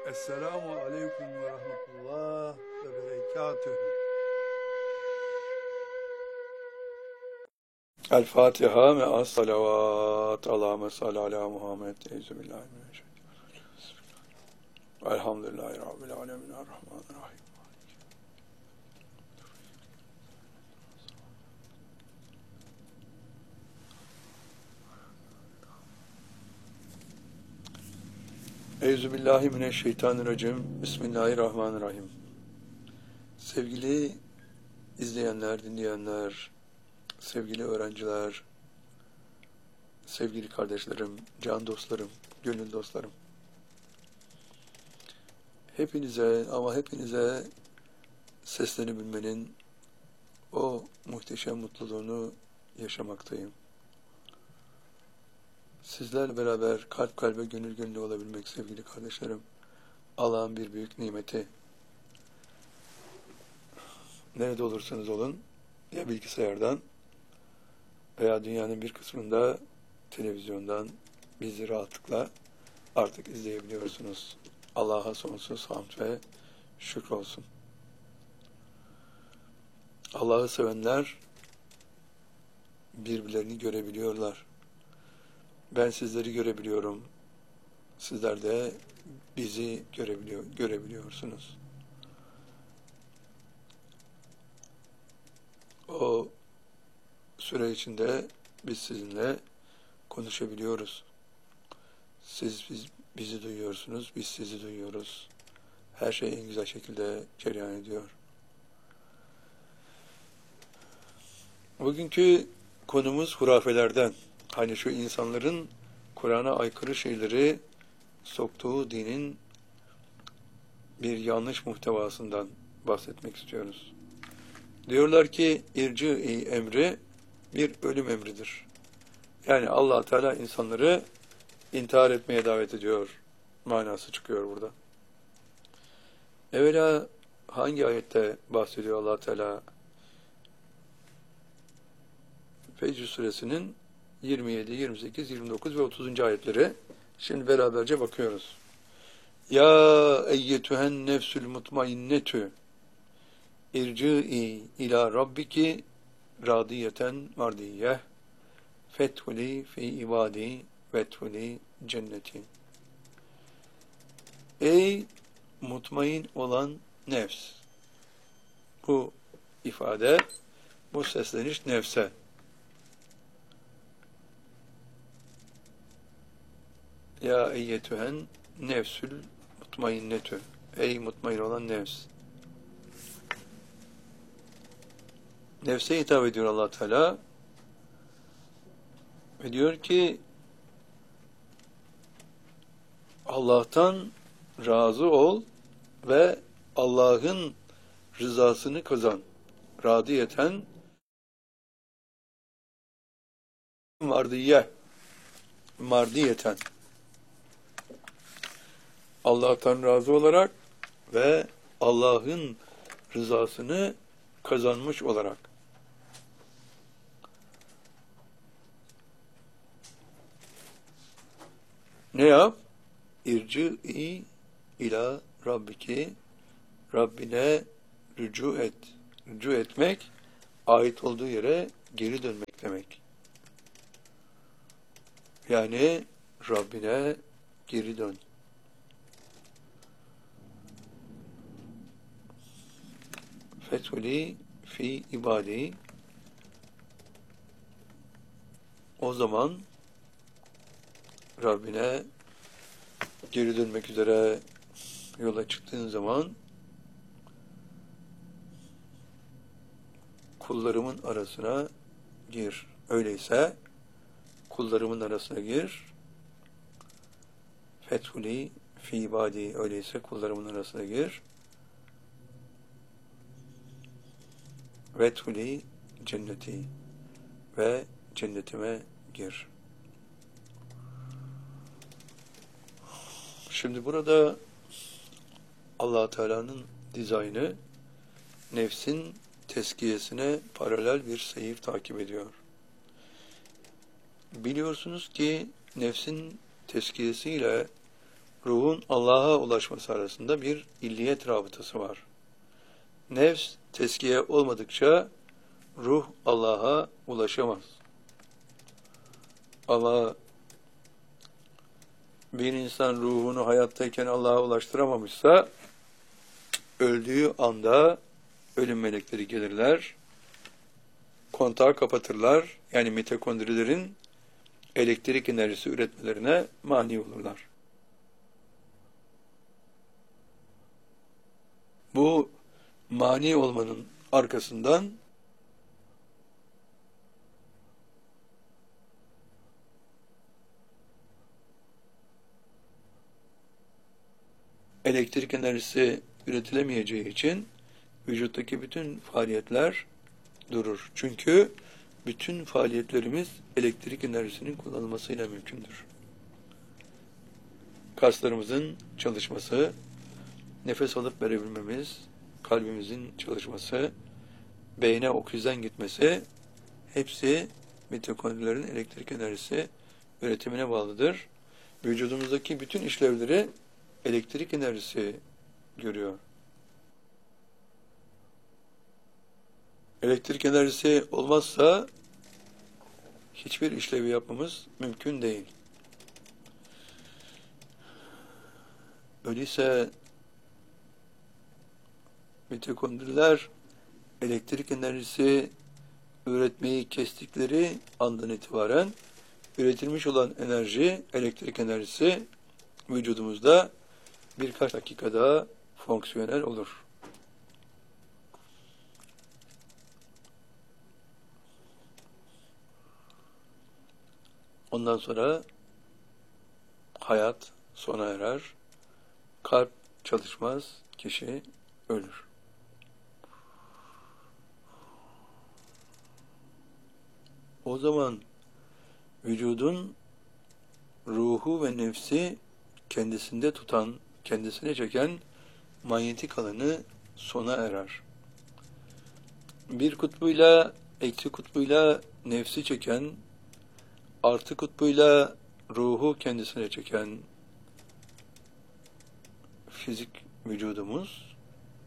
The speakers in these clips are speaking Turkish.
Esselamu aleyküm ve rahmetullah ve berekatühü. El Fatiha ve as-salavat. Allahümme salli ala Muhammed. Euzubillahimineşşeytanirracim. Elhamdülillahi Rabbil alemin. Errahmanirrahim. Euzubillahimineşşeytanirracim. Bismillahirrahmanirrahim. Sevgili izleyenler, dinleyenler, sevgili öğrenciler, sevgili kardeşlerim, can dostlarım, gönül dostlarım. Hepinize seslenebilmenin o muhteşem mutluluğunu yaşamaktayım. Sizlerle beraber kalp kalbe gönül gönüle olabilmek sevgili kardeşlerim. Allah'ın bir büyük nimeti. Nerede olursanız olun, ya bilgisayardan veya dünyanın bir kısmında televizyondan bizi rahatlıkla artık izleyebiliyorsunuz. Allah'a sonsuz hamd ve şükür olsun. Allah'ı sevenler birbirlerini görebiliyorlar. Ben sizleri görebiliyorum. Sizler de bizi görebiliyorsunuz. O süre içinde biz sizinle konuşabiliyoruz. Siz bizi duyuyorsunuz, biz sizi duyuyoruz. Her şey en güzel şekilde cereyan ediyor. Bugünkü konumuz hurafelerden. Hani şu insanların Kur'an'a aykırı şeyleri soktuğu dinin bir yanlış muhtevasından bahsetmek istiyoruz. Diyorlar ki irci emri bir ölüm emridir. Yani Allah Teala insanları intihar etmeye davet ediyor manası çıkıyor burada. Evvela hangi ayette bahsediyor Allah Teala? Fecr suresinin 27, 28, 29 ve 30. ayetleri. Şimdi beraberce bakıyoruz. Ya eyyetühen nefsül mutmainnetü irci'i ila rabbiki radiyeten mardiyeh fethuli fi ibadi vethuli cenneti. Ey mutmain olan nefs. Bu ifade, bu sesleniş nefse. Ya eyyetühen nefsül mutmainnetü. Ey mutmain olan nefs. Nefse hitap ediyor Allah Teala. Ve diyor ki Allah'tan razı ol ve Allah'ın rızasını kazan. Radiyeten mardiyeten. Allah'tan razı olarak ve Allah'ın rızasını kazanmış olarak. Ne yap? İrci'i ila rabbiki, Rabbine rücu et. Rücu etmek, ait olduğu yere geri dönmek demek. Yani Rabbine geri dön. Fethuli fi ibadi. O zaman Rabbine geri dönmek üzere yola çıktığın zaman kullarımın arasına gir. Öyleyse kullarımın arasına gir. Fethuli fi ibadi. Öyleyse kullarımın arasına gir. Vethuli cenneti. Ve cennetime gir. Şimdi burada Allah Teala'nın dizaynı nefsin tezkiyesine paralel bir seyir takip ediyor. Biliyorsunuz ki nefsin tezkiyesiyle ruhun Allah'a ulaşması arasında bir illiyet rabıtası var. Nefs teskiye olmadıkça ruh Allah'a ulaşamaz. Ama bir insan ruhunu hayattayken Allah'a ulaştıramamışsa, öldüğü anda ölüm melekleri gelirler, kontağı kapatırlar. Yani mitokondrilerin elektrik enerjisi üretmelerine mani olurlar. Bu mani olmanın arkasından elektrik enerjisi üretilemeyeceği için vücuttaki bütün faaliyetler durur. Çünkü bütün faaliyetlerimiz elektrik enerjisinin kullanılmasıyla mümkündür. Kaslarımızın çalışması, nefes alıp verebilmemiz, kalbimizin çalışması, beyne oksijen gitmesi, hepsi mitokondrilerin elektrik enerjisi üretimine bağlıdır. Vücudumuzdaki bütün işlevleri elektrik enerjisi görüyor. Elektrik enerjisi olmazsa hiçbir işlevi yapmamız mümkün değil. Öyleyse mitokondriler elektrik enerjisi üretmeyi kestikleri andan itibaren üretilmiş olan enerji, elektrik enerjisi vücudumuzda birkaç dakikada fonksiyonel olur. Ondan sonra hayat sona erer, kalp çalışmaz, kişi ölür. O zaman vücudun ruhu ve nefsi kendisinde tutan, kendisine çeken manyetik alanı sona erer. Bir kutbuyla, eksi kutbuyla nefsi çeken, artı kutbuyla ruhu kendisine çeken fizik vücudumuz,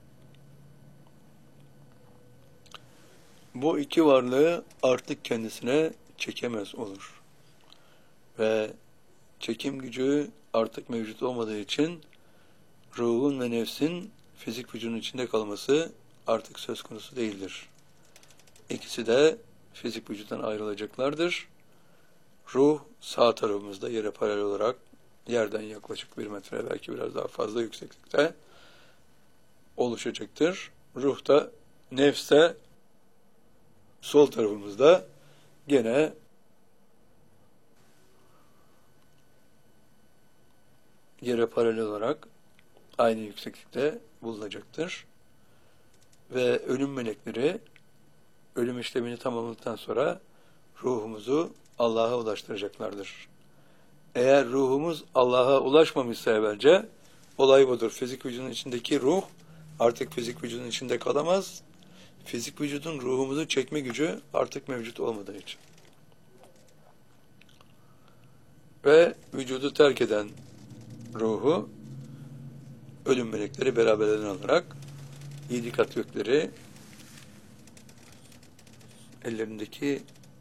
bu iki varlığı artık kendisine çekemez olur. Ve çekim gücü artık mevcut olmadığı için ruhun ve nefsin fizik vücudun içinde kalması artık söz konusu değildir. İkisi de fizik vücuttan ayrılacaklardır. Ruh sağ tarafımızda yere paralel olarak yerden yaklaşık 1 metre, belki biraz daha fazla yükseklikte oluşacaktır. Ruh da, nefs de sol tarafımızda gene yere paralel olarak aynı yükseklikte bulunacaktır. Ve ölüm melekleri ölüm işlemini tamamladıktan sonra ruhumuzu Allah'a ulaştıracaklardır. Eğer ruhumuz Allah'a ulaşmamışsa evvelce, olay budur. Fizik vücudun içindeki ruh artık fizik vücudun içinde kalamaz. Fizik vücudun ruhumuzu çekme gücü artık mevcut olmadığı için. Ve vücudu terk eden ruhu ölüm melekleri beraberlerine alarak 7 kat gökleri ellerindeki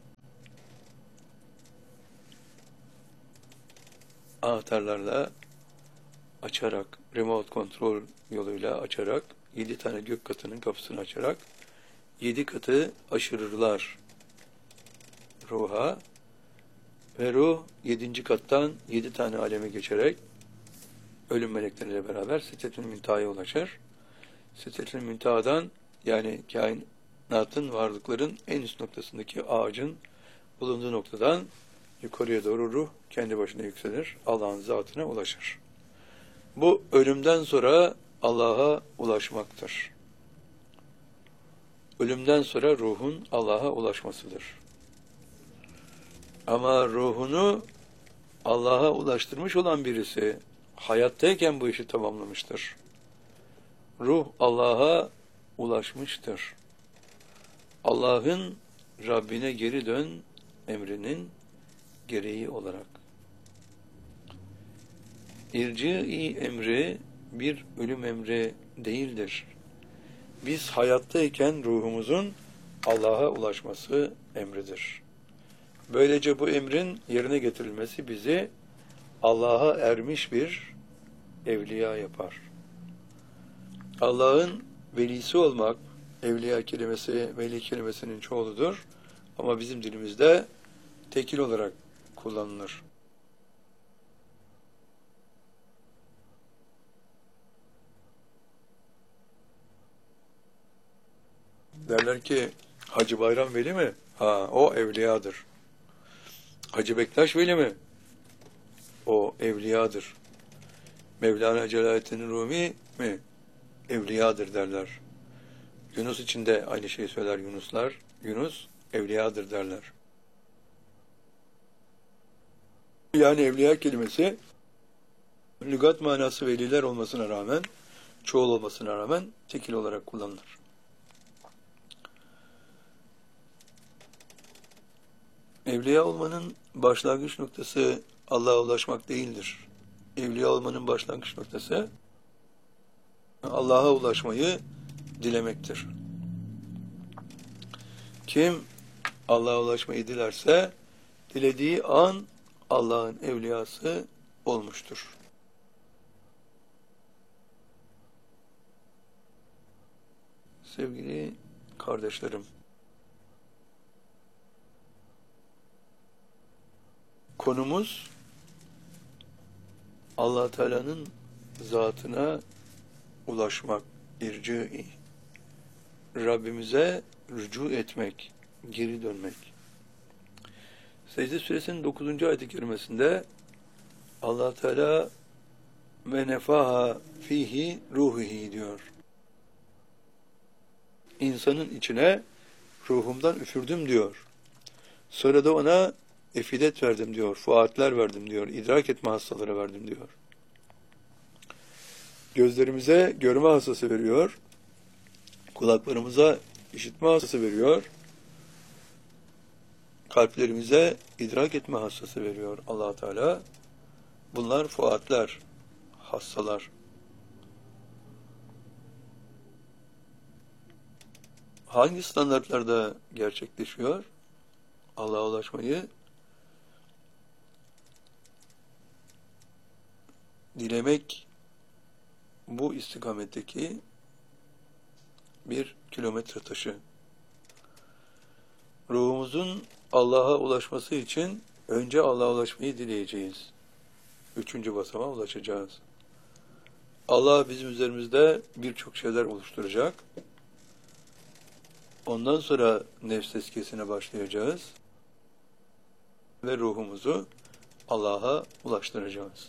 anahtarlarla açarak, remote kontrol yoluyla açarak, 7 tane gök katının kapısını açarak 7 katı aşırırlar ruha ve ruh 7. kattan 7 tane aleme geçerek ölüm melekleriyle beraber Sidretül Münteha'ya ulaşır. Sidretül Münteha'dan, yani kainatın, varlıkların en üst noktasındaki ağacın bulunduğu noktadan yukarıya doğru ruh kendi başına yükselir, Allah'ın zatına ulaşır. Bu ölümden sonra Allah'a ulaşmaktır. Ölümden sonra ruhun Allah'a ulaşmasıdır. Ama ruhunu Allah'a ulaştırmış olan birisi hayattayken bu işi tamamlamıştır. Ruh Allah'a ulaşmıştır. Allah'ın Rabbine geri dön emrinin gereği olarak. İrci-i emri bir ölüm emri değildir. Biz hayattayken ruhumuzun Allah'a ulaşması emridir. Böylece bu emrin yerine getirilmesi bizi Allah'a ermiş bir evliya yapar. Allah'ın velisi olmak, evliya kelimesi, veli kelimesinin çoğuludur. Ama bizim dilimizde tekil olarak kullanılır. Derler ki, Hacı Bayram veli mi? Ha, o evliyadır. Hacı Bektaş veli mi? O evliyadır. Mevlana Celaleddin Rumi mi? Evliyadır derler. Yunus için de aynı şeyi söyler Yunuslar. Yunus evliyadır derler. Yani evliya kelimesi lügat manası veliler olmasına rağmen, çoğul olmasına rağmen tekil olarak kullanılır. Evliya olmanın başlangıç noktası Allah'a ulaşmak değildir. Evliya olmanın başlangıç noktası Allah'a ulaşmayı dilemektir. Kim Allah'a ulaşmayı dilerse, dilediği an Allah'ın evliyası olmuştur. Sevgili kardeşlerim, konumuz Allah Teala'nın zatına ulaşmak, irci, Rabbimize rücu etmek, geri dönmek. Secde Suresinin 9. ayet-i kerimesinde Allah Teala ve nefaha fihi ruhihi diyor. İnsanın içine ruhumdan üfürdüm diyor. Sonra da ona efidet verdim diyor, fuatler verdim diyor, idrak etme hastaları verdim diyor. Gözlerimize görme hastası veriyor, kulaklarımıza işitme hastası veriyor, kalplerimize idrak etme hastası veriyor Allah Teala. Bunlar fuatler, hastalar. Hangi standartlarda gerçekleşiyor Allah'a ulaşmayı? Dilemek bu istikametteki bir kilometre taşı. Ruhumuzun Allah'a ulaşması için önce Allah'a ulaşmayı dileyeceğiz. 3. basamağa ulaşacağız. Allah bizim üzerimizde birçok şeyler oluşturacak. Ondan sonra nefs tezkiyesine başlayacağız. Ve ruhumuzu Allah'a ulaştıracağız.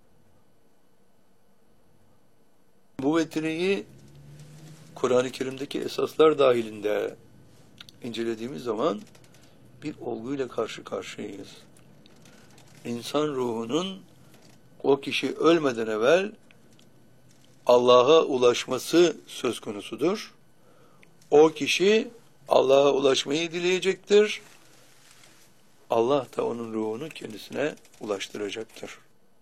Bu vetireyi Kur'an-ı Kerim'deki esaslar dahilinde incelediğimiz zaman bir olguyla karşı karşıyayız. İnsan ruhunun o kişi ölmeden evvel Allah'a ulaşması söz konusudur. O kişi Allah'a ulaşmayı dileyecektir. Allah da onun ruhunu kendisine ulaştıracaktır.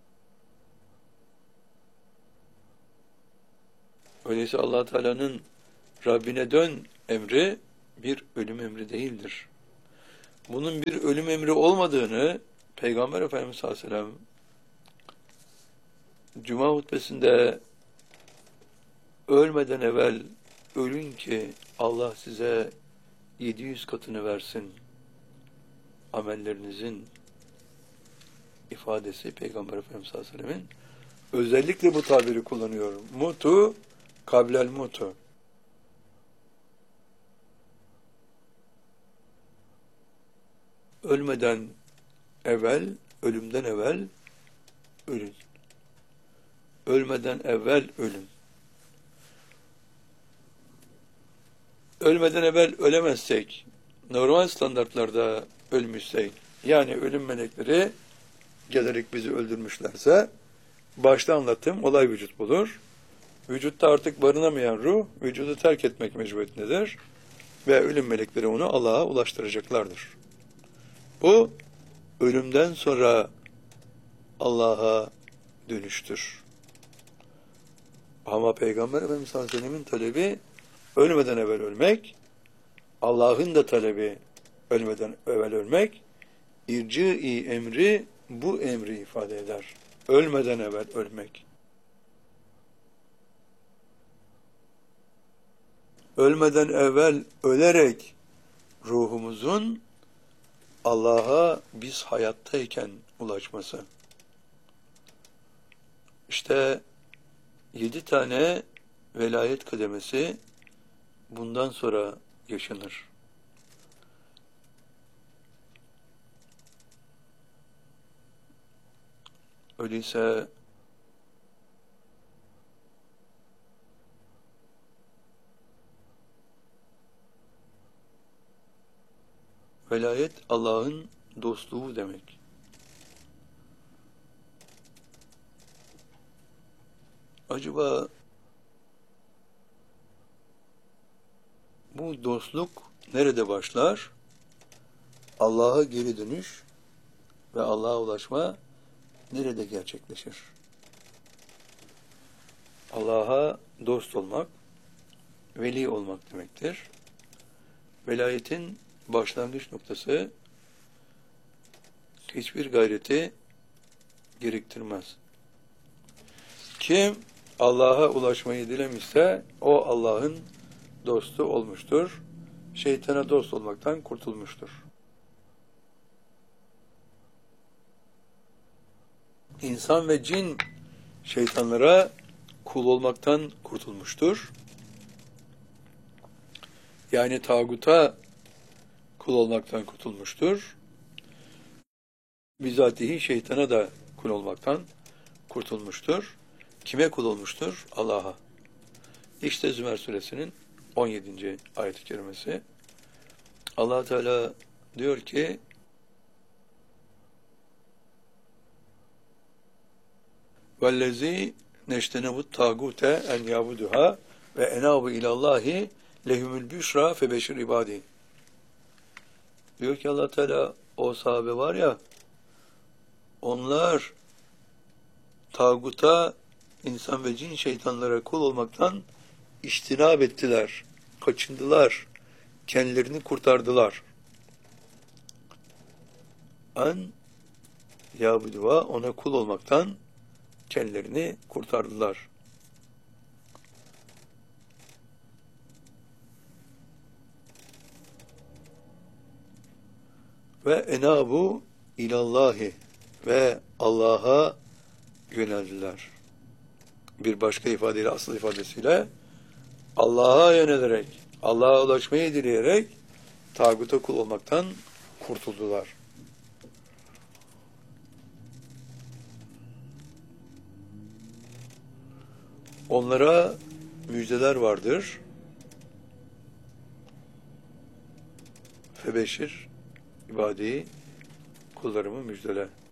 Öyleyse Allah Teala'nın Rabbine dön emri bir ölüm emri değildir. Bunun bir ölüm emri olmadığını Peygamber Efendimiz sallallahu aleyhi ve sellem Cuma hutbesinde ölmeden evvel ölün ki Allah size 700 katını versin amellerinizin ifadesi Peygamber Efendimiz sallallahu aleyhi ve sellemin özellikle bu tabiri kullanıyor. Mutu kablel mutu. Ölmeden evvel, ölümden evvel ölün. Ölmeden evvel ölün. Ölmeden evvel ölemezsek, normal standartlarda ölmüşsek, yani ölüm melekleri gelerek bizi öldürmüşlerse, başta anlattığım olay vücut bulur. Vücutta artık barınamayan ruh, vücudu terk etmek mecburiyetindedir. Ve ölüm melekleri onu Allah'a ulaştıracaklardır. Bu, ölümden sonra Allah'a dönüştür. Ama Peygamber Efendimiz sallallahu aleyhi ve sellemin talebi ölmeden evvel ölmek, Allah'ın da talebi ölmeden evvel ölmek, irci-i emri bu emri ifade eder. Ölmeden evvel ölmek. Ölmeden evvel ölerek ruhumuzun Allah'a biz hayattayken ulaşması. İşte 7 tane velayet kademesi bundan sonra yaşanır. Öyleyse velayet Allah'ın dostluğu demek. Acaba bu dostluk nerede başlar? Allah'a geri dönüş ve Allah'a ulaşma nerede gerçekleşir? Allah'a dost olmak, veli olmak demektir. Velayetin başlangıç noktası hiçbir gayreti gerektirmez. Kim Allah'a ulaşmayı dilemişse o Allah'ın dostu olmuştur. Şeytana dost olmaktan kurtulmuştur. İnsan ve cin şeytanlara kul olmaktan kurtulmuştur. Yani tağuta kul olmaktan kurtulmuştur. Bizatihi şeytana da kul olmaktan kurtulmuştur. Kime kul olmuştur? Allah'a. İşte Zümer suresinin 17. ayet-i kerimesi. Allah Teala diyor ki vellezî neştenebut tâgûte en yâbuduhâ ve enâbu ilallâhi lehumul büşrâ febeşir ibâdî. Diyor ki Allah Teala o sahabe var ya, onlar tağuta, insan ve cin şeytanlara kul olmaktan içtinab ettiler, kaçındılar, kendilerini kurtardılar. En yâbuduhâ, ona kul olmaktan kendilerini kurtardılar. Ve enabu ilallahi, ve Allah'a yöneldiler. Bir başka ifadeyle, asıl ifadesiyle Allah'a yönelerek, Allah'a ulaşmayı dileyerek tağuta kul olmaktan kurtuldular. Onlara müjdeler vardır. Febeşir ibadi, kullarımı müjdele.